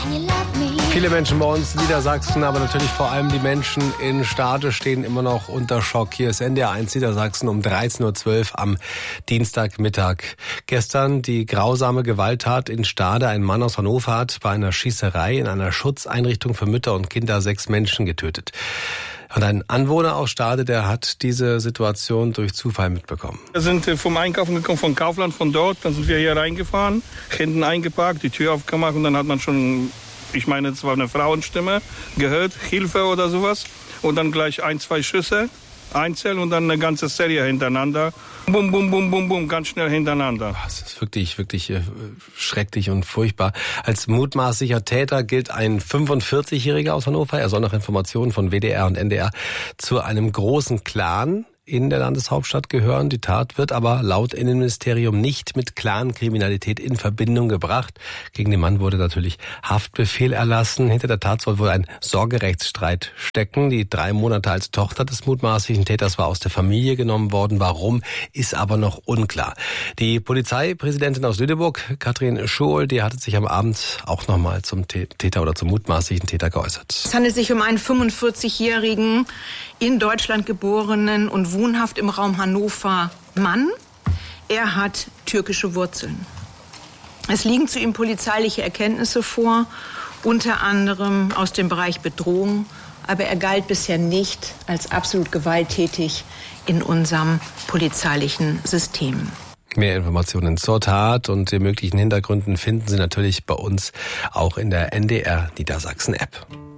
Viele Menschen bei uns in Niedersachsen, aber natürlich vor allem die Menschen in Stade stehen immer noch unter Schock. Hier ist NDR 1 Niedersachsen um 13.12 Uhr am Dienstagmittag. Gestern die grausame Gewalttat in Stade. Ein Mann aus Hannover hat bei einer Schießerei in einer Schutzeinrichtung für Mütter und Kinder 6 Menschen getötet. Und ein Anwohner aus Stade, der hat diese Situation durch Zufall mitbekommen. Wir sind vom Einkaufen gekommen, von Kaufland, von dort. Dann sind wir hier reingefahren, hinten eingeparkt, die Tür aufgemacht und dann hat man schon, ich meine, es war eine Frauenstimme, gehört, Hilfe oder sowas. Und dann gleich 1, 2 Schüsse, einzeln und dann eine ganze Serie hintereinander. Bum, bum, bum, bum, bum, ganz schnell hintereinander. Das ist wirklich schrecklich und furchtbar. Als mutmaßlicher Täter gilt ein 45-Jähriger aus Hannover. Er soll nach Informationen von WDR und NDR zu einem großen Clan in der Landeshauptstadt gehören. Die Tat wird aber laut Innenministerium nicht mit Clankriminalität in Verbindung gebracht. Gegen den Mann wurde natürlich Haftbefehl erlassen. Hinter der Tat soll wohl ein Sorgerechtsstreit stecken. Die 3 Monate als Tochter des mutmaßlichen Täters war aus der Familie genommen worden. Warum, ist aber noch unklar. Die Polizeipräsidentin aus Lüneburg, Katrin Schuol, die hatte sich am Abend auch nochmal zum Täter oder zum mutmaßlichen Täter geäußert. Es handelt sich um einen 45-jährigen, in Deutschland geborenen und wohnhaft im Raum Hannover Mann. Er hat türkische Wurzeln. Es liegen zu ihm polizeiliche Erkenntnisse vor, unter anderem aus dem Bereich Bedrohung, aber er galt bisher nicht als absolut gewalttätig in unserem polizeilichen System. Mehr Informationen zur Tat und den möglichen Hintergründen finden Sie natürlich bei uns auch in der NDR Niedersachsen App.